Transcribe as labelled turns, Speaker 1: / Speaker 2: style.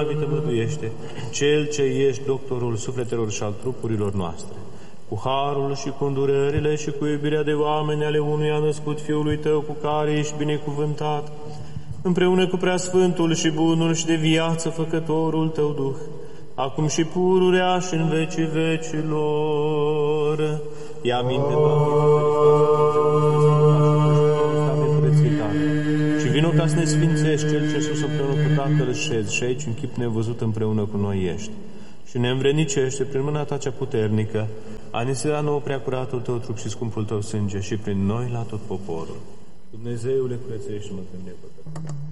Speaker 1: bolnavi tămăduiește, Cel ce ești doctorul sufletelor și al trupurilor noastre. Cu harul și cu îndurările și cu iubirea de oameni ale unuia născut Fiului Tău, cu care ești binecuvântat, împreună cu preasfântul și bunul și de viață făcătorul Tău Duh, acum și pururea și în vecii vecilor. Ia minte, și vino ca să ne sfințești, Cel ce sus împreună cu Tatăl șezi și aici în chip nevăzut împreună cu noi ești. Și ne învrednicește prin mâna Ta cea puternică, a ne se da nouă preacuratul Tău trup și scumpul Tău sânge și prin noi la tot poporul. Dumnezeule, curățește-mă când ne păcătăm.